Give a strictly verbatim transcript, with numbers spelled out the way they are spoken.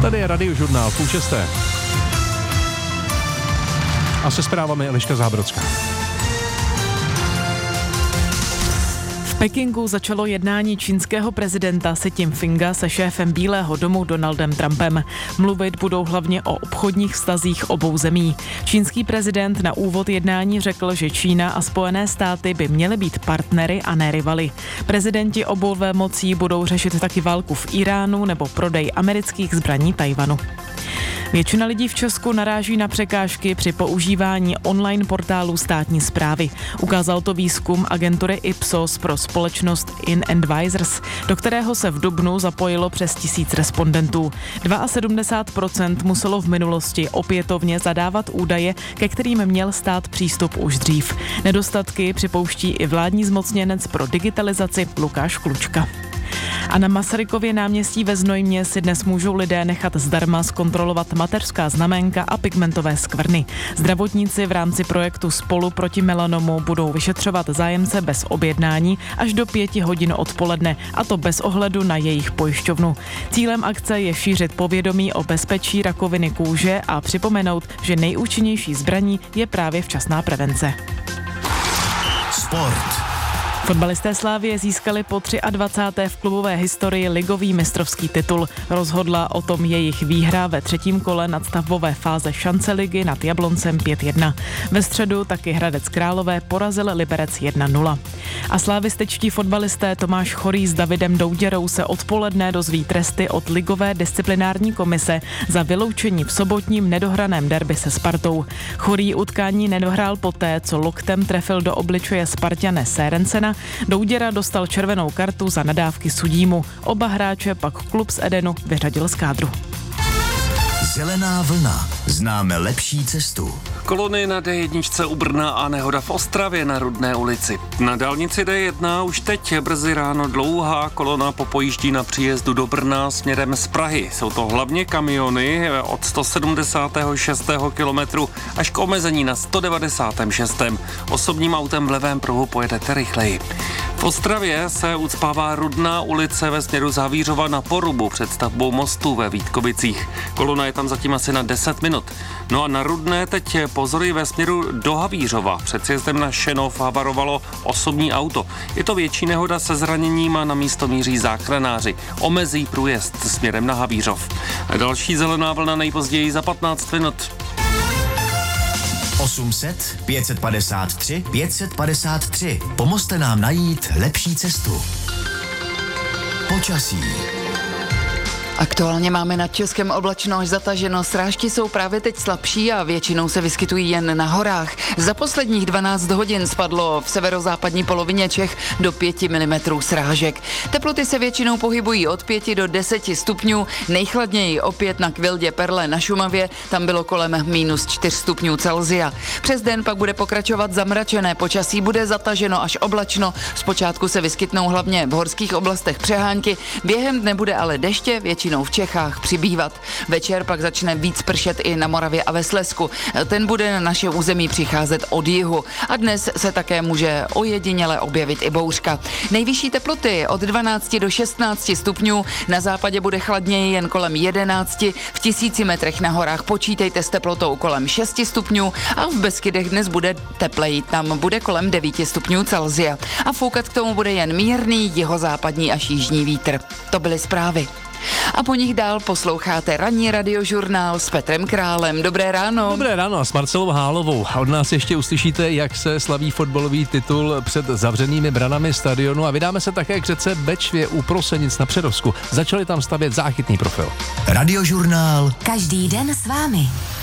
Tady je Radiožurnál, půl šesté. A se zprávami Eliška Zábrodská. V Pekingu začalo jednání čínského prezidenta Xi Jinpinga se šéfem Bílého domu Donaldem Trumpem. Mluvit budou hlavně o obchodních vztazích obou zemí. Čínský prezident na úvod jednání řekl, že Čína a Spojené státy by měly být partnery a ne rivaly. Prezidenti obou velmocí budou řešit taky válku v Iránu nebo prodej amerických zbraní Tajvanu. Většina lidí v Česku naráží na překážky při používání online portálů státní správy. Ukázal to výzkum agentury Ipsos pro společnost InAdvisors, do kterého se v dubnu zapojilo přes tisíc respondentů. sedmdesát dva procent muselo v minulosti opětovně zadávat údaje, ke kterým měl stát přístup už dřív. Nedostatky připouští i vládní zmocněnec pro digitalizaci Lukáš Klučka. A na Masarykově náměstí ve Znojmě si dnes můžou lidé nechat zdarma zkontrolovat mateřská znaménka a pigmentové skvrny. Zdravotníci v rámci projektu Spolu proti melanomu budou vyšetřovat zájemce bez objednání až do pěti hodin odpoledne, a to bez ohledu na jejich pojišťovnu. Cílem akce je šířit povědomí o bezpečí rakoviny kůže a připomenout, že nejúčinnější zbraní je právě včasná prevence. Sport. Fotbalisté Slavie získali po dvacáté třetí v klubové historii ligový mistrovský titul. Rozhodla o tom jejich výhra ve třetím kole nadstavbové fáze šance ligy nad Jabloncem pět jedna. Ve středu taky Hradec Králové porazil Liberec jedna nula. A slávistečtí fotbalisté Tomáš Chorý s Davidem Douděrou se odpoledne dozví tresty od ligové disciplinární komise za vyloučení v sobotním nedohraném derby se Spartou. Chorý utkání nedohrál poté, co loktem trefil do obličeje Sparťane Sérencena. Douděra dostal červenou kartu za nadávky sudímu. Oba hráče pak klub z Edenu vyřadil z kádru. Zelená vlna. Známe lepší cestu. Kolony na D jedna u Brna a nehoda v Ostravě na Rudné ulici. Na dálnici D jedna už teď brzy ráno dlouhá kolona popojíždí na příjezdu do Brna směrem z Prahy. Jsou to hlavně kamiony od sto sedmdesát šest kilometru až k omezení na sto devadesát šest. Osobním autem v levém pruhu pojedete rychleji. V Ostravě se ucpává Rudná ulice ve směru z Havířova na Porubu před stavbou mostu ve Vítkovicích. Kolona je tam zatím asi na deset minut. No a na Rudné teď pozory ve směru do Havířova. Před sjezdem na Šenov havarovalo osobní auto. Je to větší nehoda se zraněním a na místo míří záchranáři. Omezí průjezd směrem na Havířov. A další zelená vlna nejpozději za patnáct minut. osm set pět set padesát tři pět set padesát tři. Pomozte nám najít lepší cestu. Počasí. Aktuálně máme nad Českem oblačno až zataženo, srážky jsou právě teď slabší a většinou se vyskytují jen na horách. Za posledních dvanáct hodin spadlo v severozápadní polovině Čech do pěti milimetrů srážek. Teploty se většinou pohybují od pěti do deseti stupňů, nejchladněji opět na Kvildě Perle na Šumavě, tam bylo kolem minus čtyř stupňů Celsia. Přes den pak bude pokračovat zamračené počasí, bude zataženo až oblačno, zpočátku se vyskytnou hlavně v horských oblastech přehánky, během dne bude ale deště, většinou v Čechách přibývat. Večer pak začne víc pršet i na Moravě a ve Slezsku. Ten bude na naše území přicházet od jihu. A dnes se také může ojediněle objevit i bouřka. Nejvyšší teploty od dvanácti do šestnácti stupňů. Na západě bude chladněji jen kolem jedenácti. V tisíci metrech na horách počítejte s teplotou kolem šesti stupňů a v Beskydech dnes bude tepleji. Tam bude kolem devíti stupňů Celsia. A foukat k tomu bude jen mírný jihozápadní až jižní vítr. To byly zprávy. A po nich dál posloucháte ranní radiožurnál s Petrem Králem. Dobré ráno. Dobré ráno a s Marcelou Hálovou. Od nás ještě uslyšíte, jak se slaví fotbalový titul před zavřenými branami stadionu a vydáme se také k řece Bečvě u Prosenic na Přerovsku. Začali tam stavět záchytný profil. Radiožurnál. Každý den s vámi.